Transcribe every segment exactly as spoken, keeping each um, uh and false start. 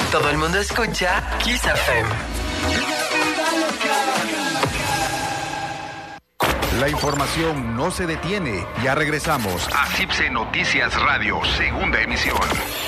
Todo el mundo escucha Kiss F M. La información no se detiene. Ya regresamos a C I P S E Noticias Radio, segunda emisión.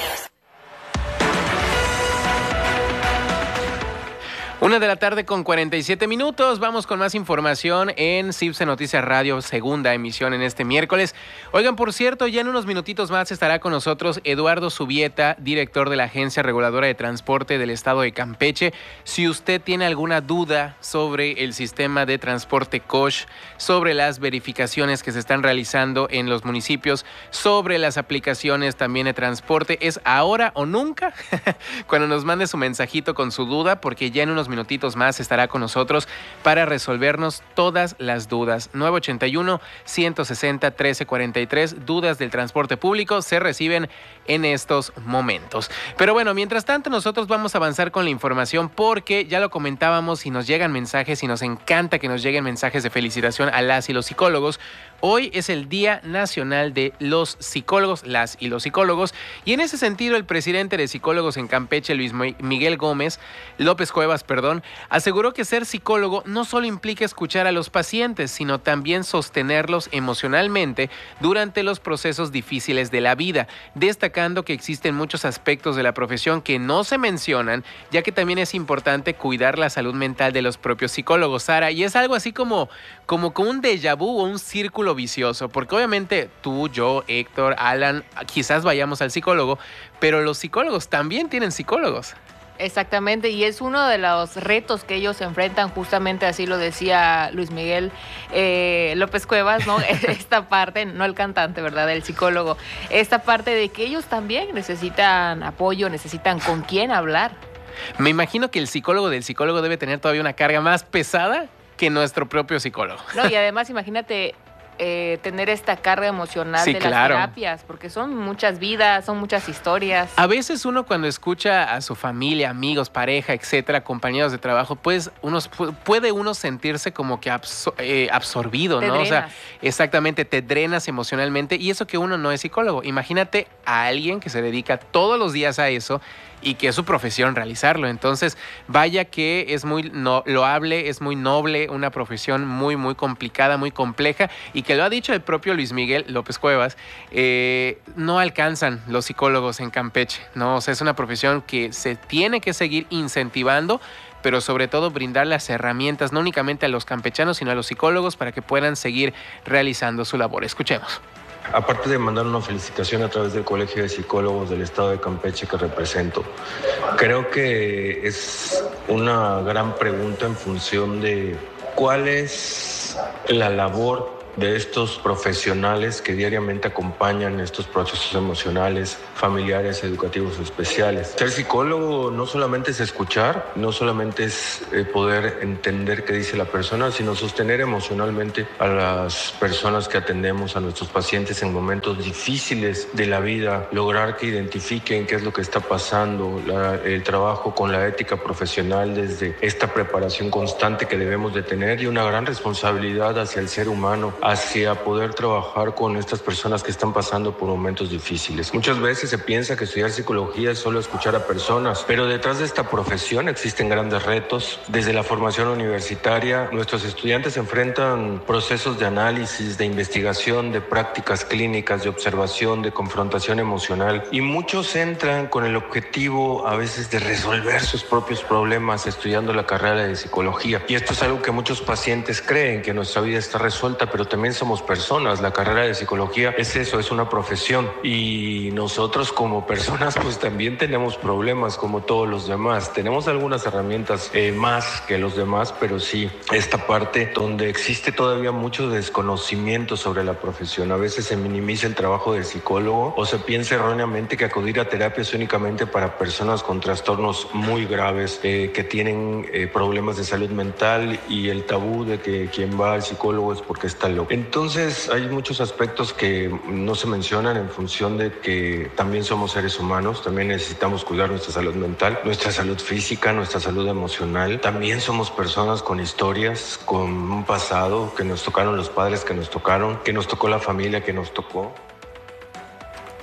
Una de la tarde con cuarenta y siete minutos. Vamos con más información en C I P S E Noticias Radio, segunda emisión en este miércoles. Oigan, por cierto, ya en unos minutitos más estará con nosotros Eduardo Subieta, director de la Agencia Reguladora de Transporte del Estado de Campeche. Si usted tiene alguna duda sobre el sistema de transporte C O S H, sobre las verificaciones que se están realizando en los municipios, sobre las aplicaciones también de transporte, es ahora o nunca cuando nos mande su mensajito con su duda, porque ya en unos minutitos más estará con nosotros para resolvernos todas las dudas. nueve ochenta y uno, ciento sesenta, trece cuarenta y tres, dudas del transporte público se reciben en estos momentos. Pero bueno, mientras tanto nosotros vamos a avanzar con la información, porque ya lo comentábamos y nos llegan mensajes y nos encanta que nos lleguen mensajes de felicitación a las y los psicólogos. Hoy es el Día Nacional de los Psicólogos, las y los psicólogos, y en ese sentido el presidente de Psicólogos en Campeche, Luis Miguel Gómez, López Cuevas, perdón, aseguró que ser psicólogo no solo implica escuchar a los pacientes, sino también sostenerlos emocionalmente durante los procesos difíciles de la vida, destacando que existen muchos aspectos de la profesión que no se mencionan, ya que también es importante cuidar la salud mental de los propios psicólogos, Sara, y es algo así como, como, como un déjà vu o un círculo vicioso, porque obviamente tú, yo, Héctor, Alan, quizás vayamos al psicólogo, pero los psicólogos también tienen psicólogos. Exactamente, y es uno de los retos que ellos enfrentan, justamente así lo decía Luis Miguel eh, López Cuevas, ¿no? Esta parte, no el cantante, ¿verdad? El psicólogo, esta parte de que ellos también necesitan apoyo, necesitan con quién hablar. Me imagino que el psicólogo del psicólogo debe tener todavía una carga más pesada que nuestro propio psicólogo. No, y además imagínate eh, tener esta carga emocional sí, de claro. las terapias, porque son muchas vidas, son muchas historias. A veces uno cuando escucha a su familia, amigos, pareja, etcétera, compañeros de trabajo, pues uno, puede uno sentirse como que absor eh, absorbido, te ¿no? drenas. O sea, exactamente, te drenas emocionalmente, y eso que uno no es psicólogo. Imagínate a alguien que se dedica todos los días a eso y que es su profesión realizarlo. Entonces, vaya que es muy no, loable, es muy noble, una profesión muy, muy complicada, muy compleja, y que lo ha dicho el propio Luis Miguel López Cuevas, eh, no alcanzan los psicólogos en Campeche, ¿no? O sea, es una profesión que se tiene que seguir incentivando, pero sobre todo brindar las herramientas, no únicamente a los campechanos, sino a los psicólogos, para que puedan seguir realizando su labor. Escuchemos. Aparte de mandar una felicitación a través del Colegio de Psicólogos del Estado de Campeche que represento, creo que es una gran pregunta en función de cuál es la labor de estos profesionales que diariamente acompañan estos procesos emocionales, familiares, educativos o especiales. Ser psicólogo no solamente es escuchar, no solamente es eh, poder entender qué dice la persona, sino sostener emocionalmente a las personas que atendemos, a nuestros pacientes en momentos difíciles de la vida, lograr que identifiquen qué es lo que está pasando, la, el trabajo con la ética profesional desde esta preparación constante que debemos de tener y una gran responsabilidad hacia el ser humano, hacia poder trabajar con estas personas que están pasando por momentos difíciles. Muchas veces se piensa que estudiar psicología es solo escuchar a personas, pero detrás de esta profesión existen grandes retos. Desde la formación universitaria, nuestros estudiantes enfrentan procesos de análisis, de investigación, de prácticas clínicas, de observación, de confrontación emocional, y muchos entran con el objetivo a veces de resolver sus propios problemas estudiando la carrera de psicología. Y esto es algo que muchos pacientes creen, que nuestra vida está resuelta, pero también somos personas. La carrera de psicología es eso, es una profesión, y nosotros como personas pues también tenemos problemas como todos los demás. Tenemos algunas herramientas eh, más que los demás, pero sí, esta parte donde existe todavía mucho desconocimiento sobre la profesión. A veces se minimiza el trabajo del psicólogo o se piensa erróneamente que acudir a terapia es únicamente para personas con trastornos muy graves, eh, que tienen eh, problemas de salud mental, y el tabú de que quien va al psicólogo es porque está loco. Entonces hay muchos aspectos que no se mencionan en función de que también somos seres humanos, también necesitamos cuidar nuestra salud mental, nuestra salud física, nuestra salud emocional. También somos personas con historias, con un pasado, que nos tocaron los padres que nos tocaron, que nos tocó la familia que nos tocó.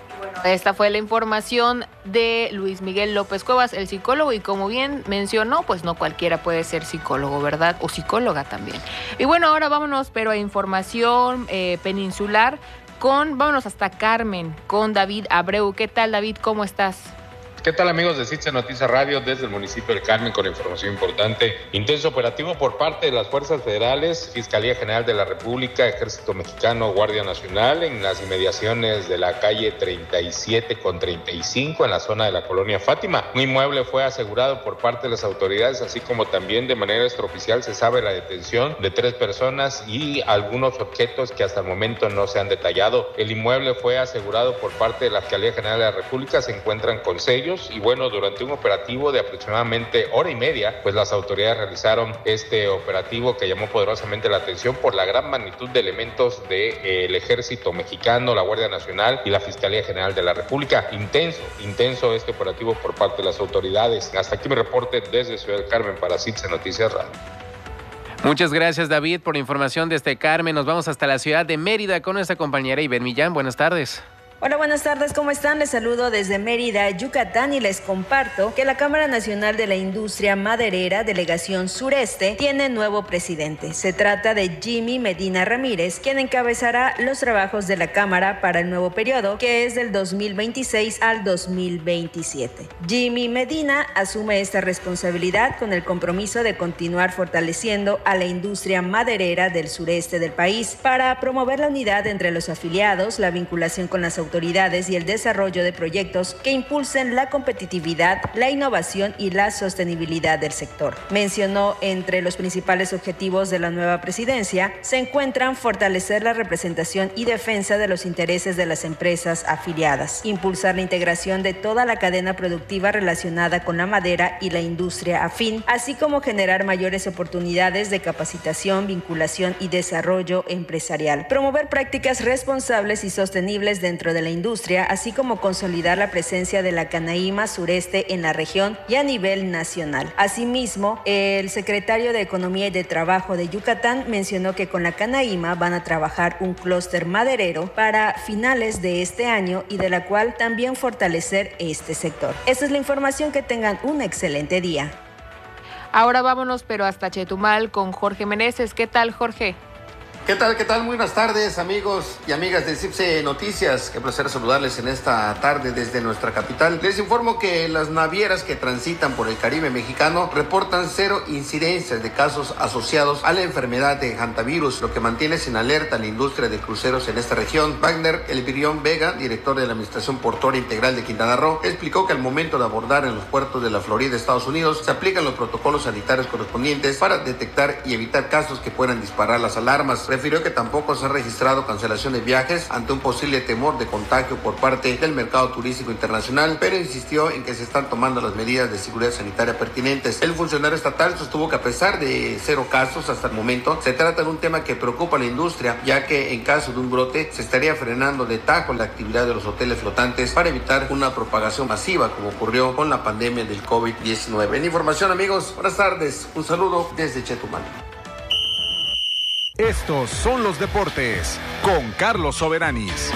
Esta fue la información de Luis Miguel López Cuevas, el psicólogo, y como bien mencionó, pues no cualquiera puede ser psicólogo, ¿verdad? O psicóloga también. Y bueno, ahora vámonos, pero a información eh, peninsular, con, vámonos hasta Carmen, con David Abreu. ¿Qué tal, David? ¿Cómo estás? ¿Qué tal, amigos de Cipse Noticias Radio? Desde el municipio del Carmen con información importante. Intenso operativo por parte de las fuerzas federales, Fiscalía General de la República, Ejército Mexicano, Guardia Nacional, en las inmediaciones de la calle treinta y siete con treinta y cinco en la zona de la colonia Fátima. Un inmueble fue asegurado por parte de las autoridades, así como también de manera extraoficial se sabe la detención de tres personas y algunos objetos que hasta el momento no se han detallado. El inmueble fue asegurado por parte de la Fiscalía General de la República, se encuentran con sellos. Y bueno, durante un operativo de aproximadamente hora y media, pues las autoridades realizaron este operativo que llamó poderosamente la atención por la gran magnitud de elementos del eh, Ejército Mexicano, la Guardia Nacional y la Fiscalía General de la República. Intenso, intenso este operativo por parte de las autoridades. Hasta aquí mi reporte desde Ciudad del Carmen para Cipse Noticias Radio. Muchas gracias, David, por la información desde Carmen. Nos vamos hasta la ciudad de Mérida con nuestra compañera Iber Millán. Buenas tardes. Hola, buenas tardes, ¿cómo están? Les saludo desde Mérida, Yucatán, y les comparto que la Cámara Nacional de la Industria Maderera, Delegación Sureste, tiene nuevo presidente. Se trata de Jimmy Medina Ramírez, quien encabezará los trabajos de la Cámara para el nuevo periodo, que es del dos mil veintiséis al dos mil veintisiete. Jimmy Medina asume esta responsabilidad con el compromiso de continuar fortaleciendo a la industria maderera del sureste del país para promover la unidad entre los afiliados, la vinculación con las autoridades autoridades y el desarrollo de proyectos que impulsen la competitividad, la innovación y la sostenibilidad del sector. Mencionó entre los principales objetivos de la nueva presidencia se encuentran fortalecer la representación y defensa de los intereses de las empresas afiliadas, impulsar la integración de toda la cadena productiva relacionada con la madera y la industria afín, así como generar mayores oportunidades de capacitación, vinculación y desarrollo empresarial, promover prácticas responsables y sostenibles dentro de de la industria, así como consolidar la presencia de la Canaima Sureste en la región y a nivel nacional. Asimismo, el secretario de Economía y de Trabajo de Yucatán mencionó que con la Canaima van a trabajar un clúster maderero para finales de este año y de la cual también fortalecer este sector. Esta es la información, que tengan un excelente día. Ahora vámonos, pero hasta Chetumal con Jorge Meneses. ¿Qué tal, Jorge? ¿Qué tal? ¿Qué tal? Muy buenas tardes, amigos y amigas de Cipse Noticias. Qué placer saludarles en esta tarde desde nuestra capital. Les informo que las navieras que transitan por el Caribe mexicano reportan cero incidencias de casos asociados a la enfermedad de hantavirus, lo que mantiene sin alerta a la industria de cruceros en esta región. Wagner Elvirión Vega, director de la Administración Portuaria Integral de Quintana Roo, explicó que al momento de abordar en los puertos de la Florida, Estados Unidos, se aplican los protocolos sanitarios correspondientes para detectar y evitar casos que puedan disparar las alarmas. Refirió que tampoco se ha registrado cancelación de viajes ante un posible temor de contagio por parte del mercado turístico internacional, pero insistió en que se están tomando las medidas de seguridad sanitaria pertinentes. El funcionario estatal sostuvo que a pesar de cero casos hasta el momento, se trata de un tema que preocupa a la industria, ya que en caso de un brote se estaría frenando de tajo la actividad de los hoteles flotantes para evitar una propagación masiva como ocurrió con la pandemia del COVID diecinueve. En información, amigos, buenas tardes, un saludo desde Chetumal. Estos son los deportes con Carlos Soberanis.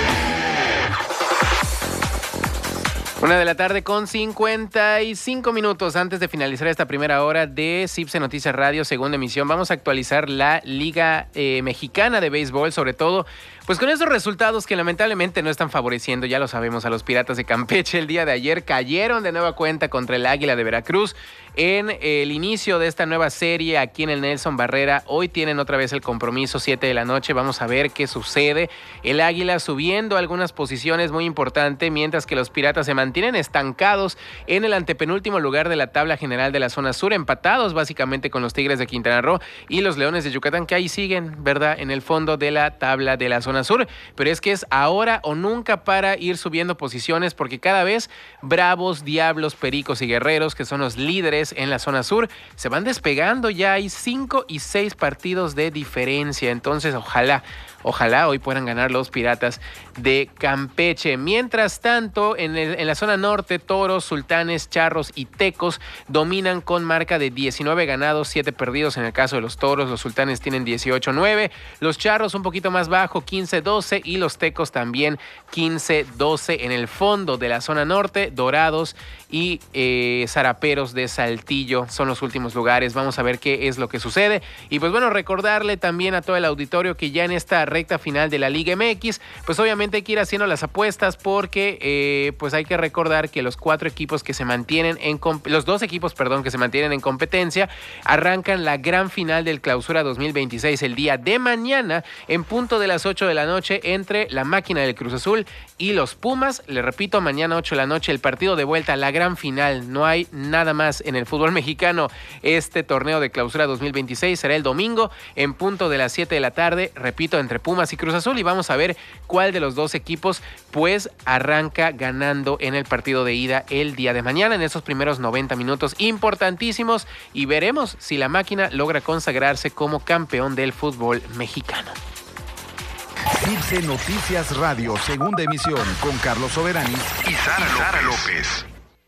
Una de la tarde con cincuenta y cinco minutos. Antes de finalizar esta primera hora de Cipse Noticias Radio, segunda emisión, vamos a actualizar la Liga eh, Mexicana de Béisbol, sobre todo pues con esos resultados que lamentablemente no están favoreciendo, ya lo sabemos, a los Piratas de Campeche. El día de ayer cayeron de nueva cuenta contra el Águila de Veracruz en el inicio de esta nueva serie aquí en el Nelson Barrera. Hoy tienen otra vez el compromiso, siete de la noche. Vamos a ver qué sucede. El Águila subiendo algunas posiciones muy importantes, mientras que los Piratas se mantienen estancados en el antepenúltimo lugar de la tabla general de la zona sur, empatados básicamente con los Tigres de Quintana Roo y los Leones de Yucatán, que ahí siguen, ¿verdad?, en el fondo de la tabla de la zona sur. Pero es que es ahora o nunca para ir subiendo posiciones, porque cada vez Bravos, Diablos, Pericos y Guerreros, que son los líderes en la zona sur, se van despegando. Ya hay cinco y seis partidos de diferencia. Entonces ojalá ojalá hoy puedan ganar los Piratas de Campeche. Mientras tanto, en, el, en la zona norte, Toros, Sultanes, Charros y Tecos dominan con marca de diecinueve ganados, siete perdidos en el caso de los Toros. Los Sultanes tienen dieciocho nueve, los Charros un poquito más bajo, quince doce, y los Tecos también quince doce. En el fondo de la zona norte, Dorados y eh, Zaraperos de Saltillo son los últimos lugares. Vamos a ver qué es lo que sucede. Y pues bueno, recordarle también a todo el auditorio que ya en esta recta final de la Liga M X, pues obviamente hay que ir haciendo las apuestas porque eh, pues hay que recordar que los cuatro equipos que se mantienen en los dos equipos, perdón, que se mantienen en competencia arrancan la gran final del Clausura dos mil veintiséis el día de mañana en punto de las ocho de la noche entre la Máquina del Cruz Azul y los Pumas. Le repito, mañana ocho de la noche el partido de vuelta, la gran final. No hay nada más en el fútbol mexicano. Este torneo de Clausura dos mil veintiséis será el domingo en punto de las siete de la tarde, repito, entre Pumas y Cruz Azul, y vamos a ver cuál de los dos equipos pues arranca ganando en el partido de ida el día de mañana en esos primeros noventa minutos importantísimos, y veremos si la Máquina logra consagrarse como campeón del fútbol mexicano. Cipse Noticias Radio, segunda emisión, con Carlos Soberanis y Sara, Sara López.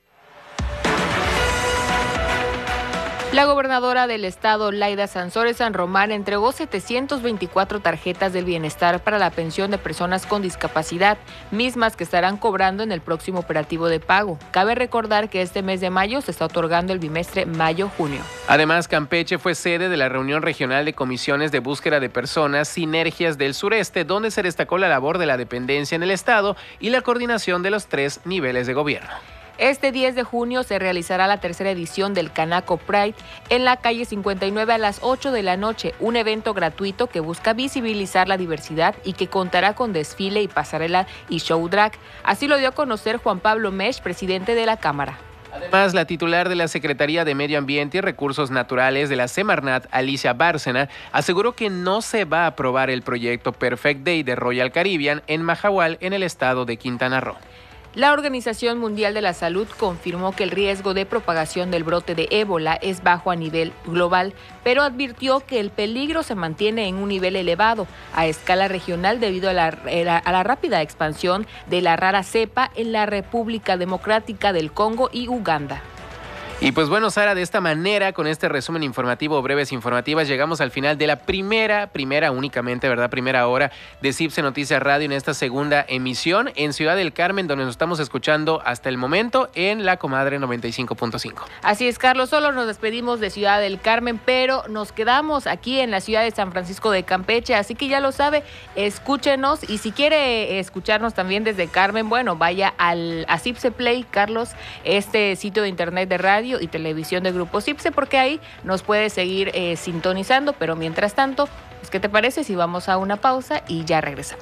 La gobernadora del estado, Laida Sansores San Román, entregó setecientas veinticuatro tarjetas del bienestar para la pensión de personas con discapacidad, mismas que estarán cobrando en el próximo operativo de pago. Cabe recordar que este mes de mayo se está otorgando el bimestre mayo-junio. Además, Campeche fue sede de la reunión regional de comisiones de búsqueda de personas Sinergias del Sureste, donde se destacó la labor de la dependencia en el estado y la coordinación de los tres niveles de gobierno. Este diez de junio se realizará la tercera edición del Canaco Pride en la calle cincuenta y nueve a las ocho de la noche, un evento gratuito que busca visibilizar la diversidad y que contará con desfile y pasarela y show drag. Así lo dio a conocer Juan Pablo Mesh, presidente de la Cámara. Además, la titular de la Secretaría de Medio Ambiente y Recursos Naturales de la Semarnat, Alicia Bárcena, aseguró que no se va a aprobar el proyecto Perfect Day de Royal Caribbean en Mahahual, en el estado de Quintana Roo. La Organización Mundial de la Salud confirmó que el riesgo de propagación del brote de ébola es bajo a nivel global, pero advirtió que el peligro se mantiene en un nivel elevado a escala regional debido a la, a la rápida expansión de la rara cepa en la República Democrática del Congo y Uganda. Y pues bueno, Sara, de esta manera, con este resumen informativo, breves informativas, llegamos al final de la primera, primera únicamente, ¿verdad? Primera hora de Cipse Noticias Radio en esta segunda emisión en Ciudad del Carmen, donde nos estamos escuchando hasta el momento en La Comadre noventa y cinco punto cinco. Así es, Carlos, solo nos despedimos de Ciudad del Carmen, pero nos quedamos aquí en la ciudad de San Francisco de Campeche, así que ya lo sabe, escúchenos, y si quiere escucharnos también desde Carmen, bueno, vaya al a Cipse Play, Carlos, este sitio de internet de radio y televisión de Grupo Cipse, porque ahí nos puede seguir eh, sintonizando, pero mientras tanto, pues, ¿qué te parece si vamos a una pausa y ya regresamos?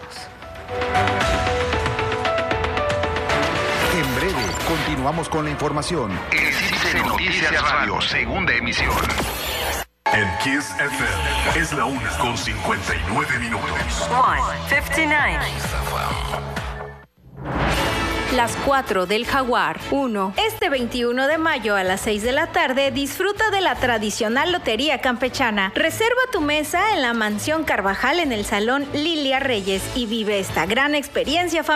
En breve, continuamos con la información. En Cipse Noticias Radio, segunda emisión. En Kiss F M es la una con cincuenta y nueve minutos. one fifty-nine. Las cuatro del Jaguar. uno. Este veintiuno de mayo a las seis de la tarde disfruta de la tradicional lotería campechana. Reserva tu mesa en la Mansión Carvajal en el Salón Lilia Reyes y vive esta gran experiencia familiar.